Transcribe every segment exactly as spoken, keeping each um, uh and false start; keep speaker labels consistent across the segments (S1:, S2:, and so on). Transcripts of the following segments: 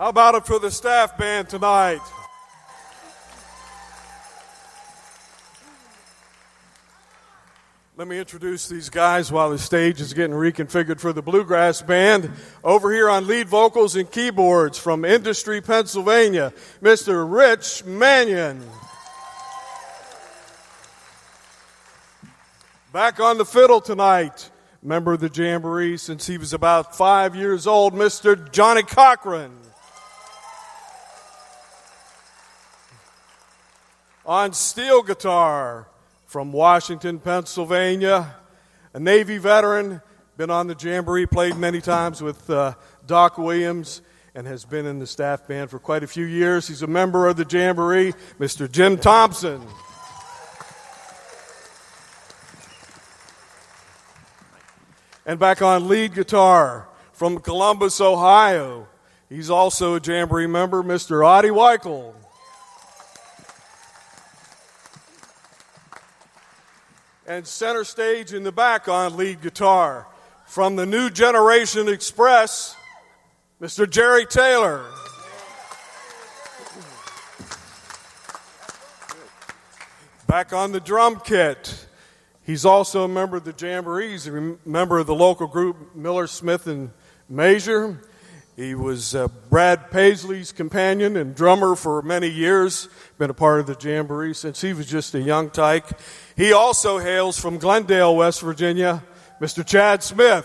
S1: How about it for the staff band tonight? Let me introduce these guys while the stage is getting reconfigured for the Bluegrass Band. Over here on lead vocals and keyboards from Industry, Pennsylvania, Mister Rich Mannion. Back on the fiddle tonight, member of the Jamboree since he was about five years old, Mister Johnny Cochran. On steel guitar, from Washington, Pennsylvania, a Navy veteran, been on the Jamboree, played many times with uh, Doc Williams, and has been in the staff band for quite a few years. He's a member of the Jamboree, Mister Jim Thompson. And back on lead guitar, from Columbus, Ohio, he's also a Jamboree member, Mister Adi Weichel. And center stage in the back on lead guitar, from the New Generation Express, Mister Jerry Taylor. Back on the drum kit, he's also a member of the Jamboree. He's a member of the local group Miller, Smith, and Major. He was uh, Brad Paisley's companion and drummer for many years, been a part of the Jamboree since he was just a young tyke. He also hails from Glendale, West Virginia, Mister Chad Smith.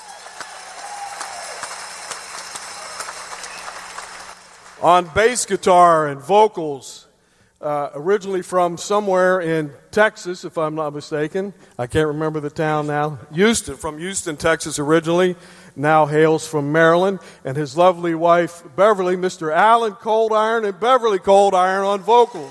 S1: On bass guitar and vocals, uh, originally from somewhere in Texas, if I'm not mistaken. I can't remember the town now. Houston, from Houston, Texas originally. Now hails from Maryland, and his lovely wife, Beverly, Mister Alan Cold Iron, and Beverly Cold Iron on vocals.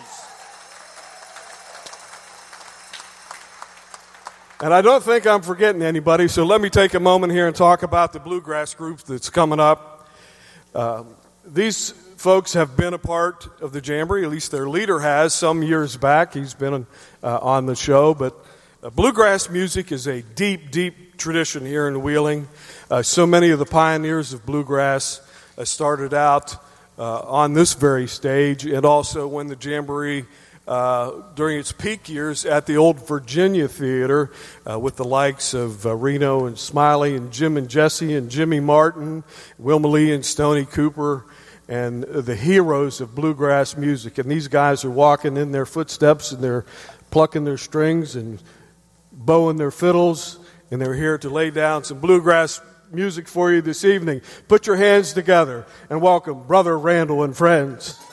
S1: And I don't think I'm forgetting anybody, so let me take a moment here and talk about the bluegrass group that's coming up. Uh, these folks have been a part of the Jamboree, at least their leader has, some years back. He's been uh, on the show, but uh, bluegrass music is a deep, deep tradition here in Wheeling. Uh, so many of the pioneers of bluegrass uh, started out uh, on this very stage, and also when the Jamboree, uh, during its peak years at the Old Virginia Theater, uh, with the likes of uh, Reno and Smiley and Jim and Jesse and Jimmy Martin, Wilma Lee and Stoney Cooper, and uh, the heroes of bluegrass music. And these guys are walking in their footsteps, and they're plucking their strings and bowing their fiddles, and they're here to lay down some bluegrass music for you this evening. Put your hands together and welcome Brother Randall and friends.